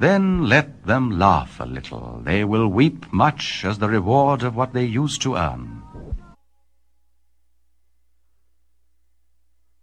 Then let them laugh a little. They will weep much as the reward of what they used to earn.